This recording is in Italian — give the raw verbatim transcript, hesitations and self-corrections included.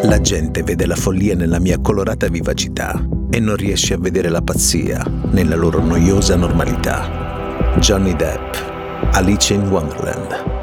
La gente vede la follia nella mia colorata vivacità e non riesce a vedere la pazzia nella loro noiosa normalità. Johnny Depp, Alice in Wonderland.